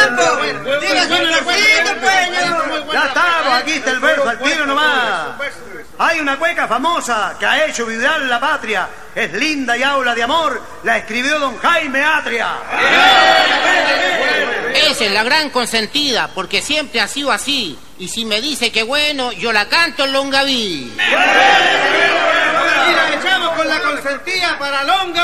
Ya estamos, aquí está el verso al tiro nomás. Hay una cueca famosa que ha hecho vibrar la patria. Es linda y habla de amor. La escribió don Jaime Atria. Esa es la gran consentida, porque siempre ha sido así. Y si me dice que bueno, yo la canto en Longaví. Y la echamos con la consentida para Longaví.